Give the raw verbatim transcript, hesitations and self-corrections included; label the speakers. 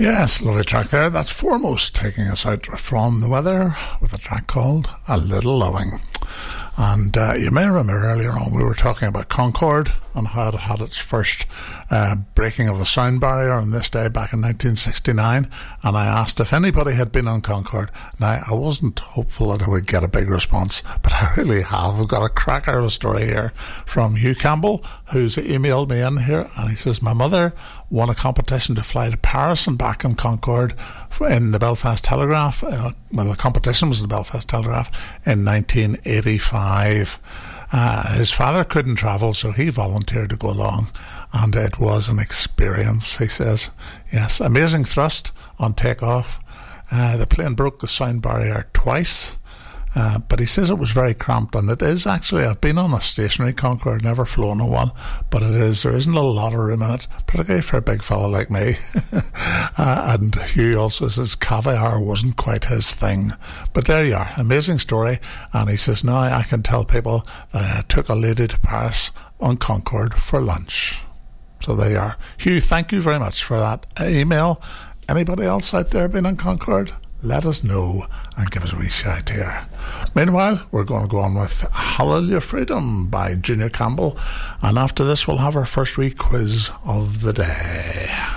Speaker 1: Yes, lovely track there. That's Foremost taking us out from the weather with a track called A Little Loving. And uh, you may remember earlier on we were talking about Concorde and how it had its first uh, breaking of the sound barrier on this day back in nineteen sixty-nine, and I asked if anybody had been on Concorde. Now, I wasn't hopeful that I would get a big response, but I really have. We've got a cracker of a story here from Hugh Campbell, who's emailed me in here, and he says, my mother won a competition to fly to Paris and back in Concorde in the Belfast Telegraph. Uh, well, the competition was in the Belfast Telegraph in nineteen eighty-five. Uh, his father couldn't travel, so he volunteered to go along, and it was an experience, he says. Yes, amazing thrust on takeoff. Uh, the plane broke the sound barrier twice, uh, but he says it was very cramped, and it is actually, I've been on a stationary Concorde, never flown on one, but it is, there isn't a lot of room in it, particularly for a big fella like me. uh, and Hugh also says caviar wasn't quite his thing, but there you are, amazing story. And he says, now I can tell people that I took a lady to Paris on Concorde for lunch. So there you are. Hugh, thank you very much for that email. Anybody else out there been on Concorde? Let us know and give us a wee shout here. Meanwhile, we're going to go on with Hallelujah Freedom by Junior Campbell, and after this we'll have our first wee quiz of the day.